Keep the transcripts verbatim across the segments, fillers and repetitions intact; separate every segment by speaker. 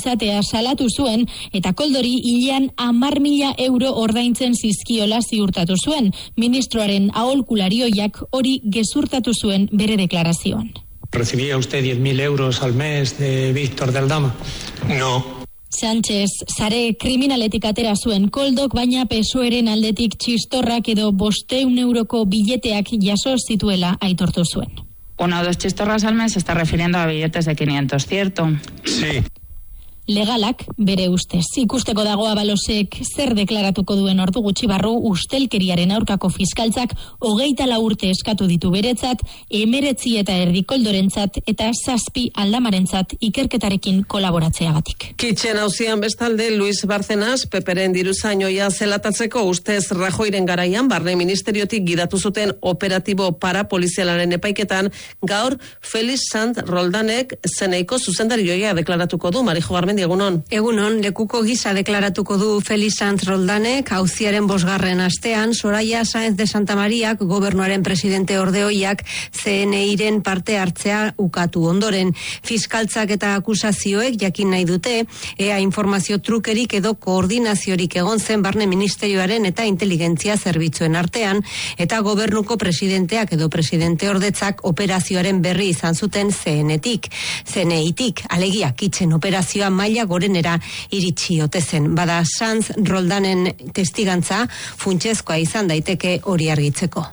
Speaker 1: izatea salatu zuen eta Koldori hilean hamar mila euro ordaintzen zizkiola ziurtatu zuen. Ministroaren aholkularioiak hori gezurtatu zuen bere deklarazioan.
Speaker 2: ¿Recibía usted diez mil euros al mes de Víctor de Aldama? No.
Speaker 1: Sánchez sare kriminaletik atera zuen Koldok, baina P S O E-ren aldetik txistorrak edo bosteun euroko billeteak jaso zituela aitortu zuen.
Speaker 3: Una o dos chistorras al mes se está refiriendo a billetes de quinientos, ¿cierto?
Speaker 2: Sí.
Speaker 1: Legalak, bere ustez, ikusteko dago Abalosek zer deklaratuko duen ordu gutxi barru ustelkeriaren aurkako fiskaltzak hogeita lau urte eskatu ditu beretzat, emeretzi eta erdi Koldorentzat eta zazpi Aldamarentzat ikerketarekin kolaboratzeagatik.
Speaker 4: Kitxen auzian bestalde, Luis Bárcenas, peperen diruzainoia zelatatzeko ustez Rajoyren garaian, barne ministeriotik gidatu zuten operatibo parapolizialaren epaiketan, gaur Felix Sanz Roldanek zeneiko zuzendarioia deklaratuko du. Marijo Garmen, Egunon.
Speaker 5: Egunon, lekuko gisa deklaratuko du Felix Sanz Roldanek auziaren bosgarren astean, Soraya Sáenz de Santa Mariak gobernuaren presidente ordeoiak C N I-ren parte hartzea ukatu ondoren. Fiskaltzak eta akusazioek jakin nahi dute, ea informazio trukerik edo koordinaziorik egon zen barne ministerioaren eta inteligentzia zerbitzuen artean, eta gobernuko presidenteak edo presidente ordetzak operazioaren berri izan zuten C N-tik. C N I-tik, alegia Kitxen operazioa maila gorenera iritsi ote zen. Bada Sanz Roldanen testigantza funtsezkoa izan daiteke hori argitzeko.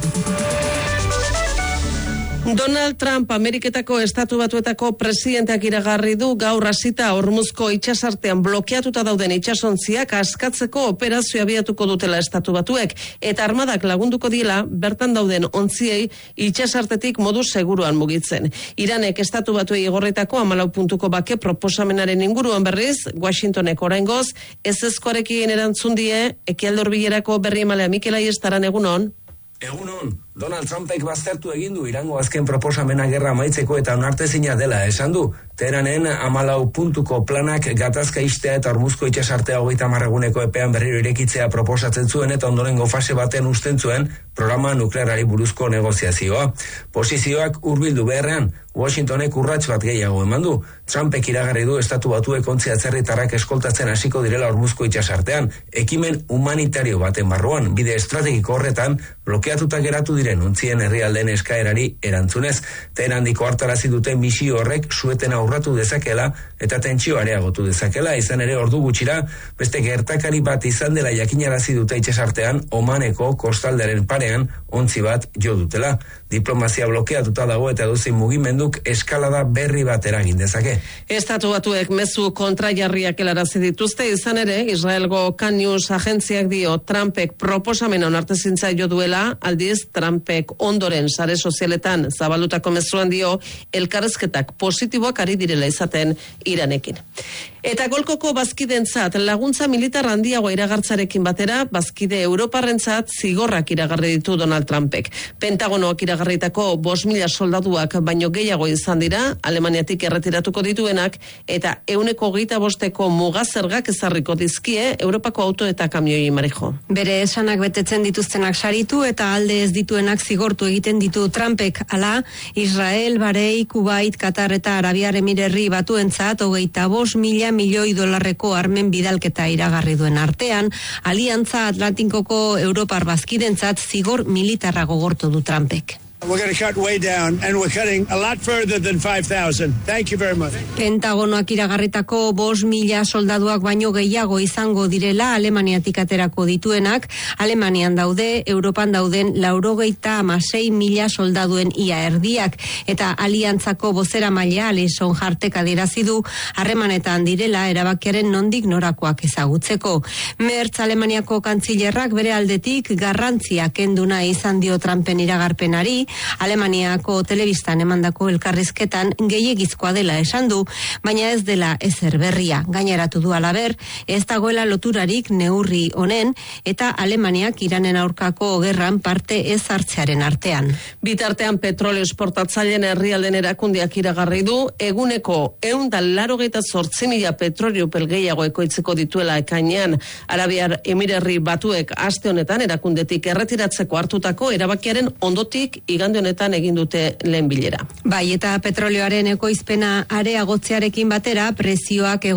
Speaker 4: Donald Trump Ameriketako Estatu Batuetako presidenteak iragarri du gaur hasita Hormuzko itsasartean blokeatuta dauden itsasontziak askatzeko operazioa abiatuko dutela Estatu Batuek eta armadak lagunduko diela bertan dauden ontziei itsasartetik modu seguruan mugitzen. Iranek Estatu Batuei igorritako hamalau puntuko bake proposamenaren inguruan berriz, Washingtonek oraingoz ezezkoarekin erantzun die Ekialde Hurbilerako berri emalea Mikel Aiestaran. Egunon.
Speaker 6: Egunon, Donald Trumpek baztertu egin du Irango azken proposamena gerra amaitzeko eta onartezina dela esan du. Teheranen hamalau puntuko planak gatazka istea eta Hormuzko itsasartea hogeita hamar eguneko epean berriro irekitzea proposatzen zuen eta ondorengo fase baten uzten zuen programa nuklearari buruzko negoziazioa. Posizioak hurbildu beharrean, Washingtonek urrats bat gehiago eman du. Trumpek iragarri du Estatu Batuek ontzi atzerritarrak eskoltatzen hasiko direla Hormuzko itsasartean, ekimen humanitario baten barruan, bide estrategiko horretan blokeatuta geratu diren ontzien herrialdeen eskaerari erantzunez. Teherandiko hartarazi duten misio horrek suetena urratu dezakela eta tentsio areagotu dezakela, izan ere ordu gutxira beste gertakari bat izan dela jakinarazi dute itsasartean Omaneko kostaldearen parean ontzi bat jo dutela. Diplomazia blokeatuta dago eta duzin mugimenduk eskalada berri bat eragin dezake.
Speaker 4: Estatu Batuek mezu kontrajarriak helarazi dituzte, izan ere Israelgo Kan News agentziak dio Trumpek proposamen onartezintza jo duela, aldiz Trumpek ondoren sare sozialetan zabaldutako mezuan dio elkarrezketak positiboak ari direla izaten Iranekin. Eta golkoko bazkidentzat laguntza militar handiago iragartzarekin batera, bazkide Europarrentzat zigorrak iragarri ditu Donald Trumpek. Pentagonoak iragarritako bost mila soldaduak baino gehiago izan dira, Alemaniatik erretiratuko dituenak, eta euneko hogeita bosteko mugazergak ezarriko dizkie Europako auto eta kamioi. Marijo.
Speaker 5: Bere esanak betetzen dituztenak saritu eta alde ez dituenak zigortu egiten ditu Trumpek. Hala, Israel, Bahrein, Kuwait, Katar eta Arabiar Emirerri Batuentzat hogeita bost mila milioi dolarreko armen bidalketa iragarri duen artean, Aliantza Atlantikoko Europar bazkidentzat zigor militarra gogortu du Trumpek.
Speaker 7: We're going to cut way down, and we're cutting a lot further than five thousand. Thank you very much.
Speaker 5: Pentagonoak iragarritako bost mila soldaduak baino gehiago izango direla Alemaniatik aterako dituenak. Alemanian daude, Europan dauden laurogeita hamasei mila soldaduen ia erdiak, eta Aliantzako bozera maila Alison Hartek adierazi du harremanetan direla erabakiaren nondik norakoak ezagutzeko. Mertz Alemaniako kantzilerrak bere aldetik garrantzia kendu nahi izan dio Trumpen iragarpenari. Alemaniako telebistan emandako elkarrizketan gehiegizkoa dela esan du, baina ez dela ezer berria. Gaineratu du halaber, ez dagoela loturarik neurri honen eta Alemaniak Iranen aurkako gerran parte ez hartzearen artean.
Speaker 4: Bitartean petrolio esportatzaileen herrialden erakundeak iragarri du eguneko ehun eta laurogeita zortzi mila petrolio gehiago ekoitzeko dituela ekainean. Arabiar Emirerri Batuek aste honetan erakundetik erretiratzeko hartutako erabakiaren ondotik igande honetan egin dute lehen bilera.
Speaker 5: Bai, eta petrolioaren ekoizpena areagotzearekin batera prezioak